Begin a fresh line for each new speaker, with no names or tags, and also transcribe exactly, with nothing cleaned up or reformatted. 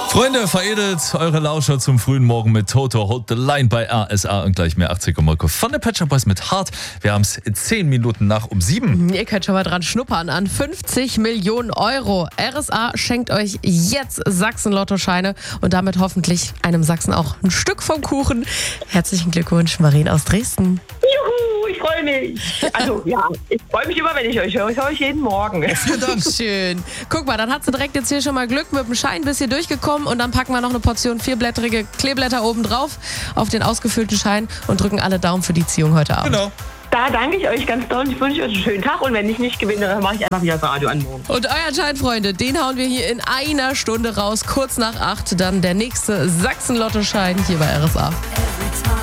Freunde, veredelt eure Lauscher zum frühen Morgen mit Toto Hold the Line bei R S A und gleich mehr achtzig Komma von der Pet Shop Boys mit Hart. Wir haben es zehn Minuten nach um sieben.
Ihr könnt schon mal dran schnuppern an fünfzig Millionen Euro. R S A schenkt euch jetzt Sachsen-Lottoscheine und damit hoffentlich einem Sachsen auch ein Stück vom Kuchen. Herzlichen Glückwunsch, Marien aus Dresden.
Juhu, ich freue mich. Also ja, ich freue mich immer, wenn ich euch höre. Ich höre euch jeden Morgen.
Vielen Dank.
Schön. Guck mal, dann hat sie direkt jetzt hier schon mal Glück mit dem Schein bis hier durchgekommen und dann packen wir noch eine Portion vierblättrige Kleeblätter oben drauf auf den ausgefüllten Schein und drücken alle Daumen für die Ziehung heute Abend.
Genau.
Da danke ich euch ganz doll. Ich wünsche euch einen schönen Tag und wenn ich nicht gewinne, dann mache ich einfach wieder das Radio an morgen.
Und euren Schein, Freunde, den hauen wir hier in einer Stunde raus, kurz nach acht. Dann der nächste Sachsen-Lottoschein hier bei R S A.